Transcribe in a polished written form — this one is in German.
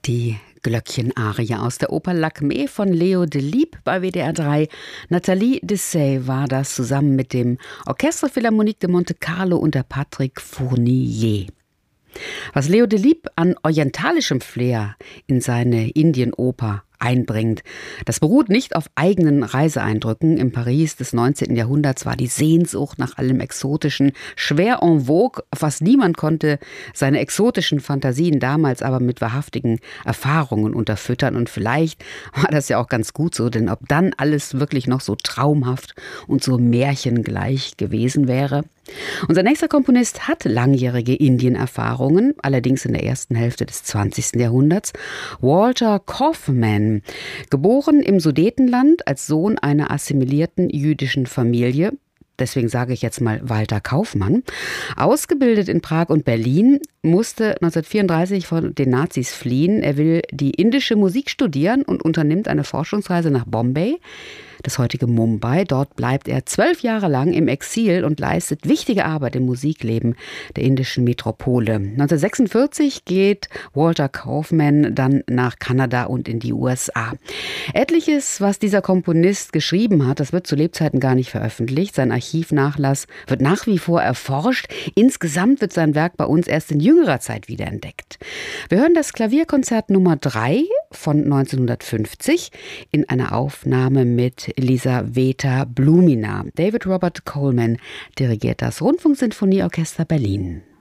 Die Glöckchen-Arie aus der Oper Lakmé von Leo Delibes bei WDR 3. Nathalie Dessay war das zusammen mit dem Orchestre Philharmonique de Monte Carlo unter Patrick Fournier. Was Leo Delibes an orientalischem Flair in seine Indienoper einbringt. Das beruht nicht auf eigenen Reiseeindrücken. Im Paris des 19. Jahrhunderts war die Sehnsucht nach allem Exotischen schwer en vogue. Fast niemand konnte seine exotischen Fantasien damals aber mit wahrhaftigen Erfahrungen unterfüttern. Und vielleicht war das ja auch ganz gut so, denn ob dann alles wirklich noch so traumhaft und so märchengleich gewesen wäre. Unser nächster Komponist hat langjährige Indienerfahrungen, allerdings in der ersten Hälfte des 20. Jahrhunderts. Walter Kaufmann, geboren im Sudetenland als Sohn einer assimilierten jüdischen Familie. Deswegen sage ich jetzt mal Walter Kaufmann. Ausgebildet in Prag und Berlin, musste 1934 von den Nazis fliehen. Er will die indische Musik studieren und unternimmt eine Forschungsreise nach Bombay, das heutige Mumbai. Dort bleibt er 12 Jahre lang im Exil und leistet wichtige Arbeit im Musikleben der indischen Metropole. 1946 geht Walter Kaufmann dann nach Kanada und in die USA. Etliches, was dieser Komponist geschrieben hat, das wird zu Lebzeiten gar nicht veröffentlicht. Sein Archivnachlass wird nach wie vor erforscht. Insgesamt wird sein Werk bei uns erst in jüngerer Zeit wiederentdeckt. Wir hören das Klavierkonzert Nummer 3 von 1950 in einer Aufnahme mit Elisaveta Blumina. David Robert Coleman dirigiert das Rundfunksinfonieorchester Berlin.